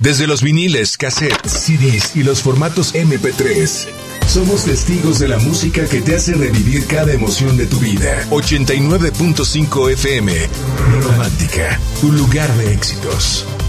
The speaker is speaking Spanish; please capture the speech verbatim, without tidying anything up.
Desde los viniles, cassettes, C Ds y los formatos eme pe tres. Somos testigos de la música que te hace revivir cada emoción de tu vida. ochenta y nueve punto cinco efe eme. Romántica, tu lugar de éxitos.